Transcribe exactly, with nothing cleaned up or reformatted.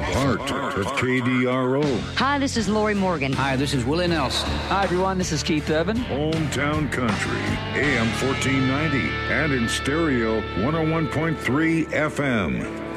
heart of K D R O. Hi, this is Lori Morgan. Hi, this is Willie Nelson. Hi, everyone. This is Keith Urban. Hometown Country, A M fourteen ninety, and in stereo, one oh one point three F M.